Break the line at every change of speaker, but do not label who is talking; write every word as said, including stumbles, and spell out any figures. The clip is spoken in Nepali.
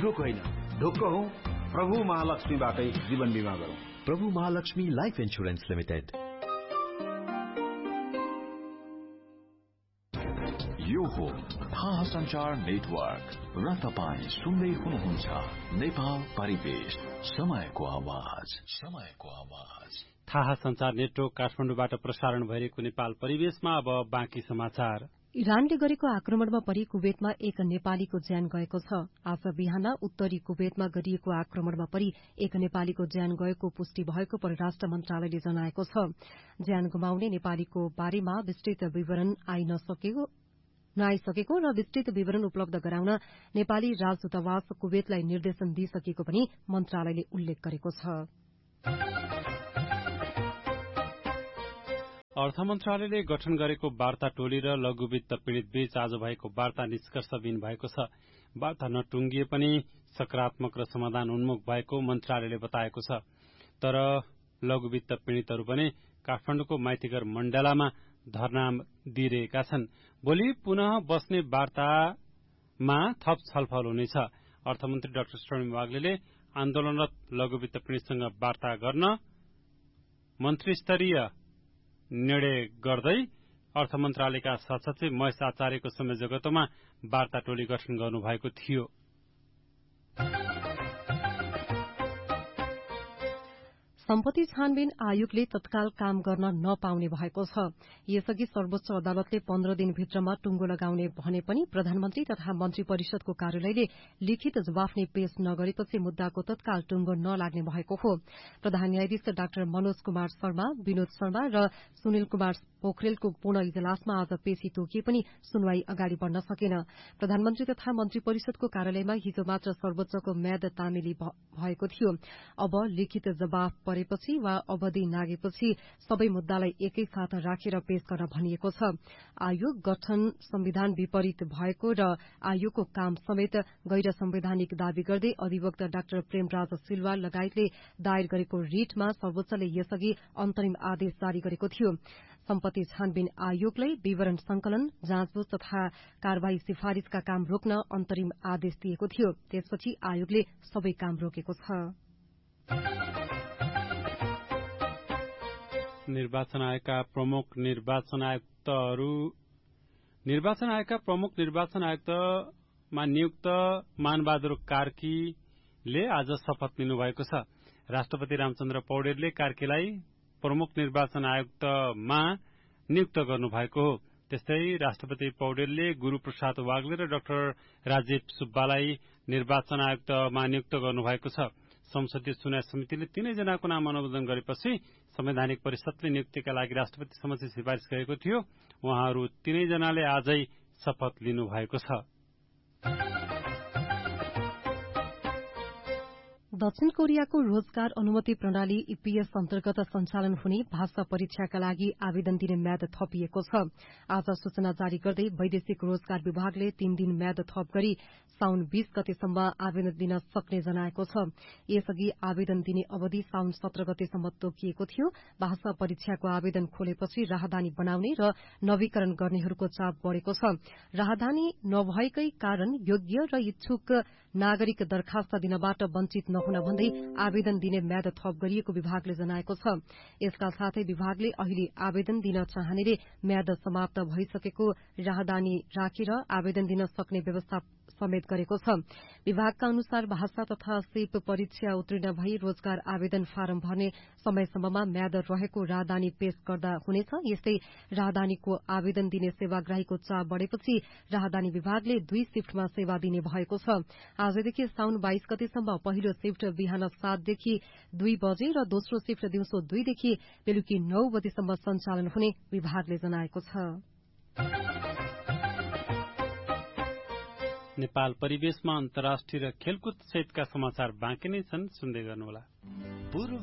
ढुकढुक होइन, ढुक्क हौ। प्रभु महालक्ष्मीबाटै जीवन बीमा गरौँ।
प्रभु महालक्ष्मी लाइफ इन्सुरेन्स लिमिटेड।
यो हो थाहा संचार नेटवर्क र तपाईँ सुन्दै हुनुहुन्छ नेपाल परिवेश, समयको आवाज, समयको आवाज।
थाहा संचार नेटवर्क काठमाडौँबाट प्रसारण भइरहेको नेपाल परिवेशमा अब बाँकी समाचार।
इरानले गरेको आक्रमणमा परि कुवेतमा एक नेपालीको ज्यान गएको छ। आज बिहान उत्तरी कुवेतमा गरिएको आक्रमणमा परि एक नेपालीको ज्यान गएको पुष्टि भएको परराष्ट्र मन्त्रालयले जनाएको छ। ज्यान गुमाउने नेपालीको बारेमा विस्तृत विवरण आइ नसकेको नआइसकेको र विस्तृत विवरण उपलब्ध गराउन नेपाली राजदूतावास कुवेतलाई निर्देशन दिइसकेको पनि मन्त्रालयले उल्लेख गरेको छ।
अर्थ मन्त्रालयले गठन गरेको वार्ता टोली र लघुवित्त पीड़ित बीच आज भएको वार्ता निष्कर्षविहीन भएको छ। वार्ता नटुंगिए पनि सकारात्मक र समाधान उन्मुख भएको मन्त्रालयले बताएको छ। तर लघुवित्त पीड़ितहरू पनि काठमाडौँको माइतीघर मण्डलामा धरना दिइरहेका छन्। भोलि पुनः बस्ने वार्तामा थप छलफल हुनेछ। अर्थमन्त्री डाक्टर शर्मिन वाग्लेले आन्दोलनरत लघुवित्त पीड़ितसँग वार्ता गर्न मन्त्रीस्तरीय निर्णय गर्दै अर्थ मन्त्रालयका सहसचिव महेश आचार्यको संयोजकत्वमा वार्ता टोली गठन गर्नुभएको थियो।
सम्पत्ति छानबिन आयोगले तत्काल काम गर्न नपाउने भएको छ। यसअघि सर्वोच्च अदालतले पन्ध्र दिनभित्रमा टुंगो लगाउने भने पनि प्रधानमन्त्री तथा मन्त्री परिषदको कार्यालयले लिखित जवाफ नै पेश नगरेपछि मुद्दाको तत्काल टुंगो नलाग्ने भएको हो। प्रधान न्यायाधीश डाक्टर मनोज कुमार शर्मा, विनोद शर्मा र सुनिल कुमार पोखरेलको पूर्ण इजलासमा आज पेशी तोकिए पनि सुनवाई अगाडि बढ़न सकेन। प्रधानमन्त्री तथा मन्त्री परिषदको कार्यालयमा हिजो मात्र सर्वोच्चको म्याद तामेली भएको थियो। अब लिखित जवाफ परेपछि वा अवधि नागेपछि सबै मुद्दालाई एकैसाथ राखेर पेश गर्न भनिएको छ। आयोग गठन संविधान विपरीत भएको र आयोगको काम समेत गैर संवैधानिक दावी गर्दै अधिवक्ता डाक्टर प्रेमराज सिलवाल लगायतले दायर गरेको रिटमा सर्वोच्चले यसअघि अन्तरिम आदेश जारी गरेको थियो। सम्पत्ति छानबिन आयोगलाई विवरण संकलन, जाँचबुझ तथा कार्यवाही सिफारिशका काम रोक्न अन्तरिम आदेश दिएको थियो। त्यसपछि आयोगले सबै काम रोकेको छ।
निर्वाचन आयोगका प्रमुख निर्वाचन आयुक्तहरू निर्वाचन आयोगका प्रमुख निर्वाचन आयुक्तमा नियुक्त मानबहादुर कार्कीले आज शपथ लिनुभएको छ। राष्ट्रपति रामचन्द्र पौडेलले कार्कीलाई प्रमुख निर्वाचन आयुक्तमा नियुक्त गर्नुभएको हो। त्यस्तै राष्ट्रपति पौडेलले गुरूप्रसाद वाग्ले र डाक्टर राजीव सुब्बालाई निर्वाचन आयुक्तमा नियुक्त गर्नुभएको छ। संसदीय चुनाव समितिले तीनैजनाको नाम अनुमोदन गरेपछि संवैधानिक परिषदले नियुक्तिका लागि राष्ट्रपति समक्ष सिफारिश गरेको थियो। उहाँहरू तीनैजनाले आजै शपथ लिनुभएको छ।
दक्षिण कोरियाको रोजगार अनुमति प्रणाली ईपीएस अन्तर्गत सञ्चालन हुने भाषा परीक्षाका लागि आवेदन दिने म्याद थपिएको छ। आज सूचना जारी गर्दै वैदेशिक रोजगार विभागले तीन दिन म्याद थप गरी साउन बीस गतेसम्म आवेदन दिन सक्ने जनाएको छ। यसअघि आवेदन दिने अवधि साउन सत्र गतेसम्म तोकिएको थियो। भाषा परीक्षाको आवेदन खोलेपछि राहदानी बनाउने र नवीकरण गर्नेहरूको चाप बढ़ेको छ। राहदानी नभएकै कारण योग्य र इच्छुक नागरिक दरखास्त दिनबाट वञ्चित नहुन भन्दै आवेदन दिने म्याद थप गरिएको विभागले जनाएको छ। यसका साथै विभागले अहिले आवेदन दिन चाहनेले म्याद समाप्त भइसकेको राहदानी राखेर आवेदन दिन सक्ने व्यवस्था समेत गरेको छ। विभागका अनुसार भाषा तथा सिप परीक्षा उत्तीर्ण भई रोजगार आवेदन फारम भर्ने समयसम्ममा म्याद रहेको राहदानी पेश गर्दा हुनेछ। यस्तै राहदानीको आवेदन दिने सेवाग्राहीको चाप बढ़ेपछि राहदानी विभागले दुई शिफ्टमा सेवा दिने भएको छ। आजदेखि साउन बाइस गतेसम्म पहिलो शिफ्ट बिहान सातदेखि दुई बजे र दोस्रो शिफ्ट दिउँसो दुईदेखि बेलुकी नौ बजेसम्म सञ्चालन हुने विभागले जनाएको छ।
नेपाल परिवेशमा अन्तर्राष्ट्रिय र खेलकुद सहितका समाचार बाँकी नै छन्, सुन्दै गर्नुहोला।